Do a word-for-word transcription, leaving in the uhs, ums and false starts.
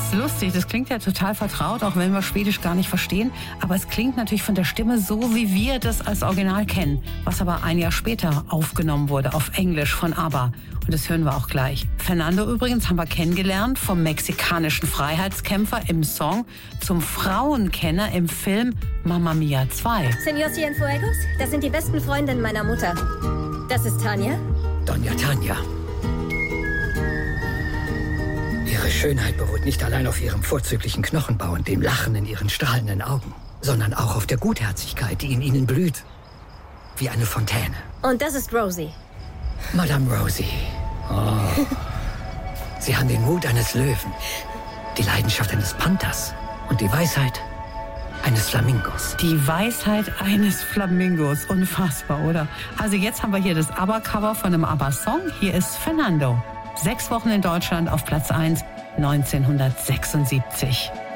ist lustig, das klingt ja total vertraut, auch wenn wir Schwedisch gar nicht verstehen. Aber es klingt natürlich von der Stimme so, wie wir das als Original kennen. Was aber ein Jahr später aufgenommen wurde auf Englisch von ABBA. Und das hören wir auch gleich. Fernando übrigens haben wir kennengelernt vom mexikanischen Freiheitskämpfer im Song zum Frauenkenner im Film Mamma Mia zwei. Señor Cienfuegos, das sind die besten Freundinnen meiner Mutter. Das ist Tanja. Doña Tanja. Ihre Schönheit beruht nicht allein auf ihrem vorzüglichen Knochenbau und dem Lachen in ihren strahlenden Augen, sondern auch auf der Gutherzigkeit, die in ihnen blüht. Wie eine Fontäne. Und das ist Rosie. Madame Rosie. Oh. Sie haben den Mut eines Löwen, die Leidenschaft eines Panthers und die Weisheit eines Flamingos. Die Weisheit eines Flamingos. Unfassbar, oder? Also jetzt haben wir hier das ABBA-Cover von einem ABBA-Song. Hier ist Fernando. Sechs Wochen in Deutschland auf Platz eins, neunzehnhundertsechsundsiebzig.